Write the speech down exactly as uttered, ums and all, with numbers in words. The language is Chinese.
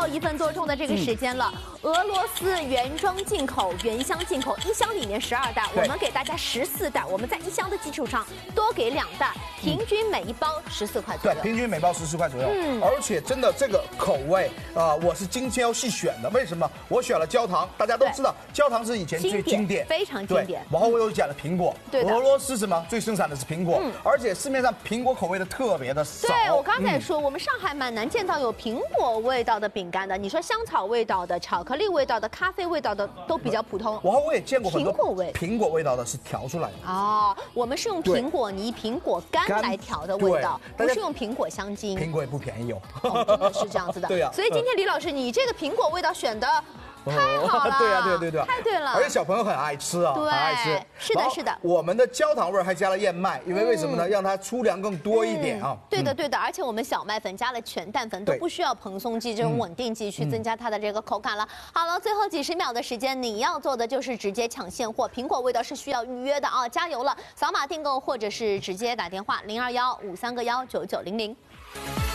到一分多钟的这个时间了。嗯、俄罗斯原装进口、原箱进口，一箱里面十二袋，我们给大家十四袋，我们在一箱的基础上多给两袋，平均每一包十四块左右。 对，平均每包十四块左右。嗯，而且真的这个口味啊、呃，我是精挑细选的。为什么？我选了焦糖，大家都知道焦糖是以前最经典， 非常经典。 然后我又选了苹果， 对的。 俄罗斯什么最生产的是苹果，嗯、而且市面上苹果口味的特别的少。 对，我刚才说，嗯、我们上海蛮难见到有苹果味道的饼干的。你说香草味道的、巧克力味道的、咖啡味道的都比较普通。 然后我也见过很多苹果味、 苹果味道的是调出来的。 哦，我们是用苹果泥、苹果干来调的味道，不是用苹果香精。 苹果也不便宜哦。 哦，真的是这样子的。 对呀、啊。 所以今天李老师，你这个苹果味道选的。太好了， 对呀、啊，对对对， 太对了， 而且小朋友很爱吃啊， 对， 很爱吃。 是的，是的。 我们的焦糖味还加了燕麦，因为为什么呢？嗯、让它粗粮更多一点啊。 嗯、对的，对的。而且我们小麦粉加了全氮粉，都不需要蓬松剂这种稳定剂去增加它的这个口感了。嗯、好了，最后几十秒的时间，你要做的就是直接抢现货。苹果味道是需要预约的啊，加油了！扫码订购或者是直接打电话零二幺五三个幺九九零零。